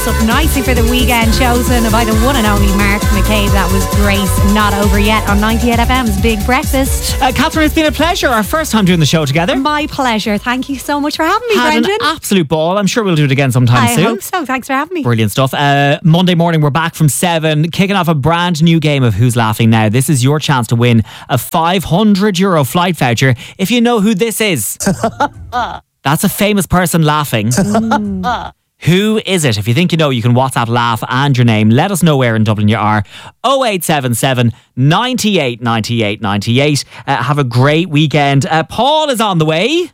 Up nicely for the weekend, chosen by the one and only Mark McCabe. That was Grace, Not Over Yet on 98 FM's Big Breakfast. Catherine, it's been a pleasure. Our first time doing the show together. My pleasure. Thank you so much for having me, Had Brendan. an absolute ball. I'm sure we'll do it again sometime soon. I hope so. Thanks for having me. Brilliant stuff. Monday morning, we're back from 7, kicking off a brand new game of Who's Laughing Now. This is your chance to win a €500 flight voucher if you know who this is. That's a famous person laughing. Who is it? If you think you know, you can WhatsApp laugh and your name. Let us know where in Dublin you are. 0877 98 98 98. Have a great weekend. Paul is on the way.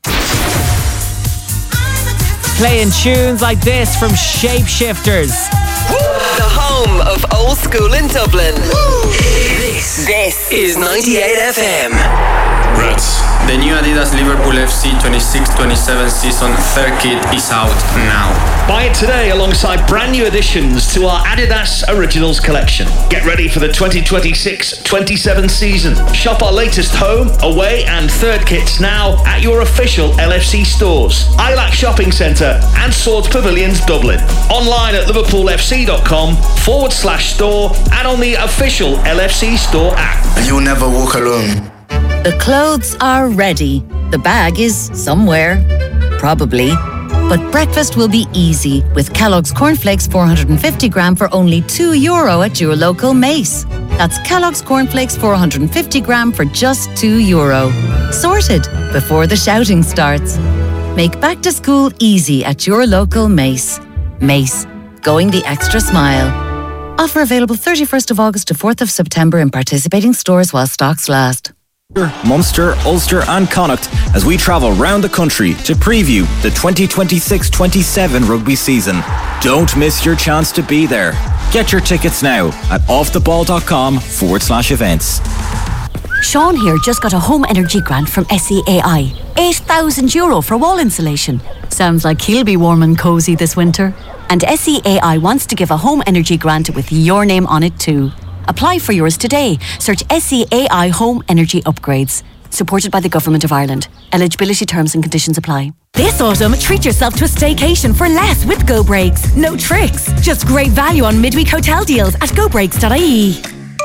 Playing tunes like this from Shapeshifters. The home of old school in Dublin. This is 98 FM. Reds. The new Adidas Liverpool FC 26-27 season third kit is out now. Buy it today alongside brand new additions to our Adidas Originals collection. Get ready for the 2026-27 season. Shop our latest home, away and third kits now at your official LFC stores, Ilac Shopping Centre and Swords Pavilions Dublin. Online at liverpoolfc.com/store and on the official LFC store app. You'll never walk alone. The clothes are ready. The bag is somewhere. Probably. But breakfast will be easy with Kellogg's Cornflakes 450 gram for only €2 at your local Mace. That's Kellogg's Cornflakes 450 gram for just €2. Sorted before the shouting starts. Make back to school easy at your local Mace. Mace, going the extra mile. Offer available 31st of August to 4th of September in participating stores while stocks last. Munster, Ulster and Connacht as we travel round the country to preview the 2026-27 rugby season. Don't miss your chance to be there. Get your tickets now at offtheball.com/events. Sean here just got a home energy grant from SEAI. €8,000 for wall insulation. Sounds like he'll be warm and cosy this winter. And SEAI wants to give a home energy grant with your name on it too. Apply for yours today. Search SEAI Home Energy Upgrades. Supported by the Government of Ireland. Eligibility terms and conditions apply. This autumn, treat yourself to a staycation for less with Go Breaks. No tricks, just great value on midweek hotel deals at gobreaks.ie.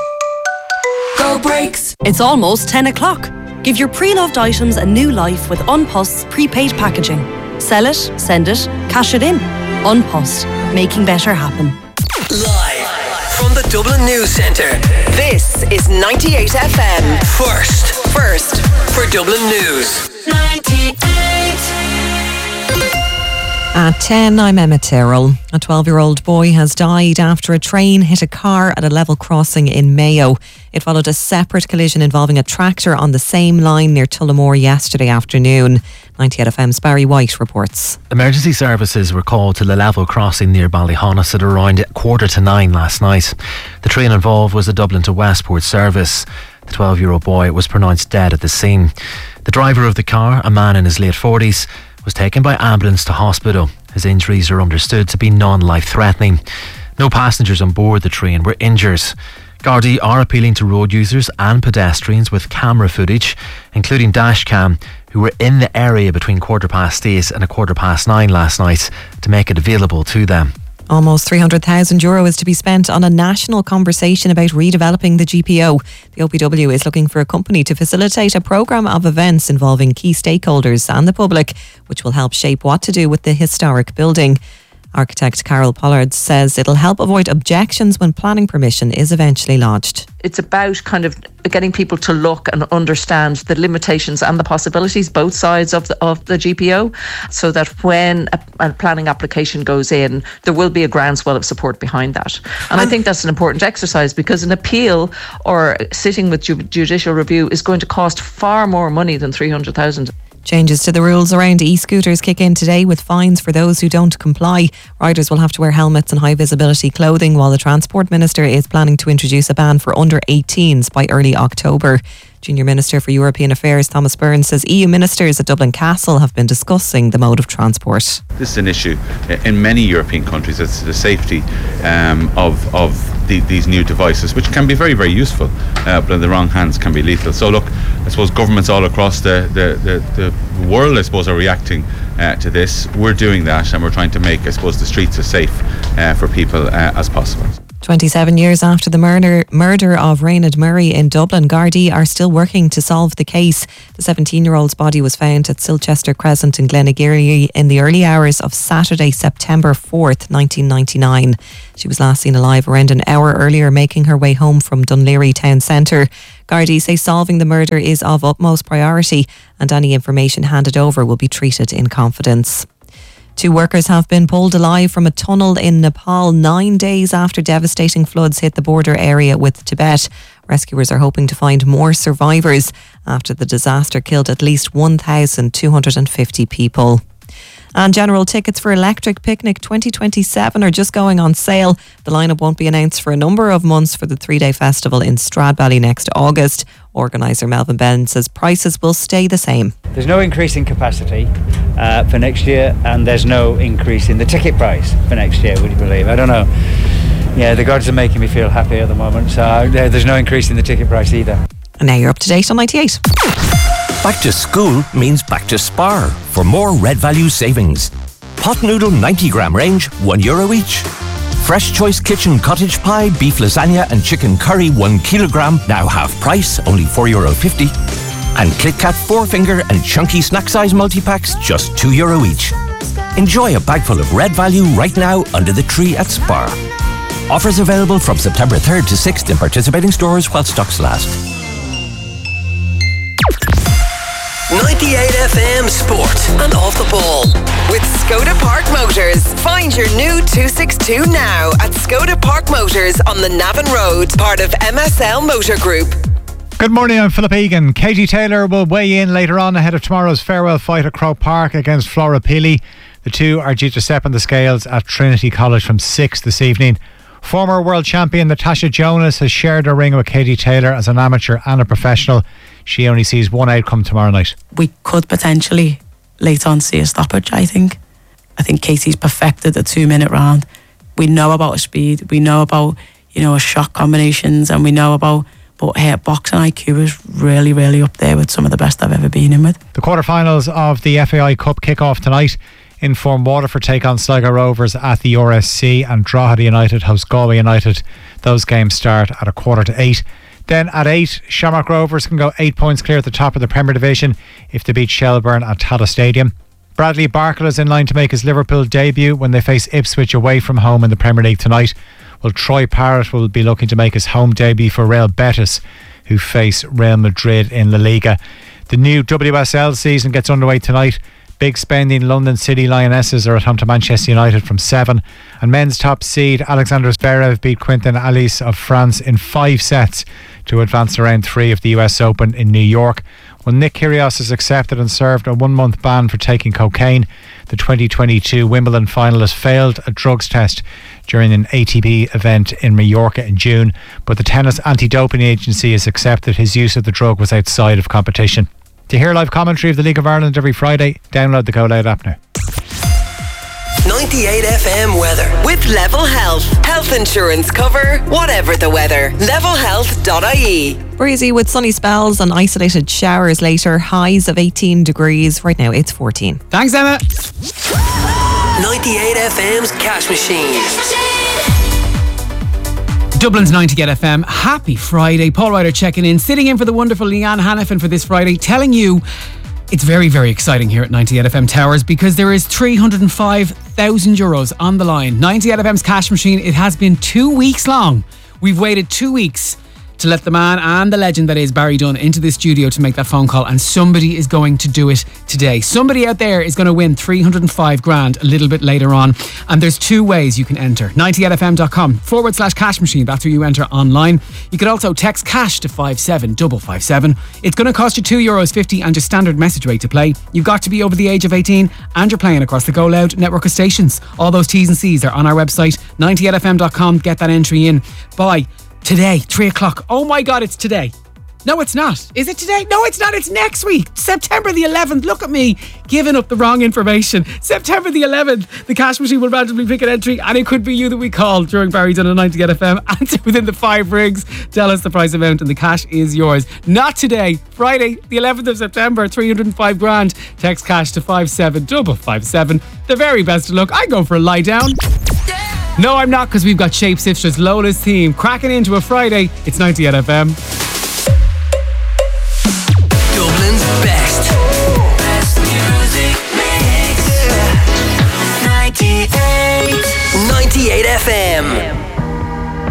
Go Breaks. It's almost 10 o'clock. Give your pre-loved items a new life with Unpost's prepaid packaging. Sell it, send it, cash it in. Unpost, making better happen. Live from the Dublin News Centre, this is 98 FM. First for Dublin News. 98. At 10, I'm Emma Tyrrell. A 12-year-old boy has died after a train hit a car at a level crossing in Mayo. It followed a separate collision involving a tractor on the same line near Tullamore yesterday afternoon. 98 FM's Barry White reports. Emergency services were called to the level crossing near Ballyhonus at around 9:15 last night. The train involved was a Dublin to Westport service. The 12-year-old boy was pronounced dead at the scene. The driver of the car, a man in his late 40s, was taken by ambulance to hospital. His injuries are understood to be non-life-threatening. No passengers on board the train were injured. Gardaí are appealing to road users and pedestrians with camera footage, including dashcam, who were in the area between 8:15 and 9:15 last night, to make it available to them. Almost €300,000 is to be spent on a national conversation about redeveloping the GPO. The OPW is looking for a company to facilitate a programme of events involving key stakeholders and the public, which will help shape what to do with the historic building. Architect Carol Pollard says it'll help avoid objections when planning permission is eventually lodged. It's about kind of getting people to look and understand the limitations and the possibilities, both sides of the GPO, so that when a planning application goes in, there will be a groundswell of support behind that. And I think that's an important exercise, because an appeal or sitting with judicial review is going to cost far more money than $300,000. Changes to the rules around e-scooters kick in today with fines for those who don't comply. Riders will have to wear helmets and high visibility clothing, while the Transport Minister is planning to introduce a ban for under 18s by early October. Junior Minister for European Affairs Thomas Byrne says EU ministers at Dublin Castle have been discussing the mode of transport. This is an issue in many European countries. It's the safety of these new devices, which can be very, very useful, but in the wrong hands can be lethal. So look, I suppose governments all across the world, I suppose, are reacting to this. We're doing that, and we're trying to make, I suppose, the streets as safe for people as possible. 27 years after the murder of Raynard Murray in Dublin, Gardaí are still working to solve the case. The 17-year-old's body was found at Silchester Crescent in Glenageary in the early hours of Saturday, September 4th, 1999. She was last seen alive around an hour earlier, making her way home from Dunleary town centre. Gardaí say solving the murder is of utmost priority and any information handed over will be treated in confidence. 2 workers have been pulled alive from a tunnel in Nepal 9 days after devastating floods hit the border area with Tibet. Rescuers are hoping to find more survivors after the disaster killed at least 1,250 people. And general tickets for Electric Picnic 2027 are just going on sale. The lineup won't be announced for a number of months for the 3-day festival in Stradbally next August. Organiser Melvin Benn says prices will stay the same. There's no increase in capacity for next year, and there's no increase in the ticket price for next year, would you believe? I don't know. Yeah, the gods are making me feel happy at the moment, so there's no increase in the ticket price either. And now you're up to date on 98. Back to school means back to Spar for more Red Value savings. Pot noodle 90 gram range, €1 each. Fresh Choice Kitchen cottage pie, beef lasagna and chicken curry 1 kilogram, now half price, only €4.50. And KitKat 4-finger and chunky snack size multi-packs, just €2 each. Enjoy a bag full of Red Value right now under the tree at Spar. Offers available from September 3rd to 6th in participating stores while stocks last. 98 FM Sport and Off the Ball. With Skoda Park Motors. Find your new 262 now at Skoda Park Motors on the Navan Road, part of MSL Motor Group. Good morning, I'm Philip Egan. Katie Taylor will weigh in later on ahead of tomorrow's farewell fight at Croke Park against Flora Peely. The two are due to step on the scales at Trinity College from 6 this evening. Former world champion Natasha Jonas has shared a ring with Katie Taylor as an amateur and a professional. She only sees one outcome tomorrow night. We could potentially late on see a stoppage, I think. I think Katie's perfected the 2-minute round. We know about her speed, we know about, her shot combinations, and we know about, but her boxing IQ is really, really up there with some of the best I've ever been in with. The quarterfinals of the FAI Cup kick off tonight. Inform Waterford take on Sligo Rovers at the RSC, and Drogheda United host Galway United. Those games start at 7:45. Then at 8, Shamrock Rovers can go 8 points clear at the top of the Premier Division if they beat Shelbourne at Tata Stadium. Bradley Barkle is in line to make his Liverpool debut when they face Ipswich away from home in the Premier League tonight. Well, Troy Parrott will be looking to make his home debut for Real Betis, who face Real Madrid in La Liga. The new WSL season gets underway tonight. Big spending London City Lionesses are at home to Manchester United from 7. And men's top seed Alexander Zverev beat Quentin Alice of France in 5 sets to advance to round 3 of the US Open in New York. Well, Nick Kyrgios has accepted and served a 1-month ban for taking cocaine. The 2022 Wimbledon finalist failed a drugs test during an ATP event in Mallorca in June, but the tennis anti-doping agency has accepted his use of the drug was outside of competition. To hear live commentary of the League of Ireland every Friday, download the Go Loud app now. 98 FM weather with Level Health. Health insurance cover, whatever the weather. Levelhealth.ie. Breezy with sunny spells and isolated showers later. Highs of 18 degrees. Right now it's 14. Thanks, Emma. 98 FM's Cash Machine. Dublin's 98 FM. Happy Friday. Paul Ryder checking in, sitting in for the wonderful Leanne Hannafin for this Friday, telling you it's very, very exciting here at 98 FM Towers because there is €305,000 on the line. 98 FM's Cash Machine. It has been 2 weeks long. We've waited 2 weeks to let the man and the legend that is Barry Dunn into the studio to make that phone call, and somebody is going to do it today. Somebody out there is going to win 305 grand a little bit later on, and there's 2 ways you can enter. 98fm.com/cash machine. That's where you enter online. You could also text cash to 57557. It's going to cost you €2.50 and your standard message rate to play. You've got to be over the age of 18 and you're playing across the Go Loud network of stations. All those T's and C's are on our website 98fm.com. Get that entry in by today, 3 o'clock. Oh my God, it's today. No, it's not. Is it today? No, it's not. It's next week. September the 11th. Look at me giving up the wrong information. September the 11th, the Cash Machine will randomly pick an entry, and it could be you that we call during Barry Dunn on 98 FM. Answer within the 5 rings. Tell us the price amount and the cash is yours. Not today. Friday, the 11th of September, 305 grand. Text cash to 57557. The very best of luck. I go for a lie down. No, I'm not, because we've got Shapeshifters Lola's theme cracking into a Friday. It's 98 FM.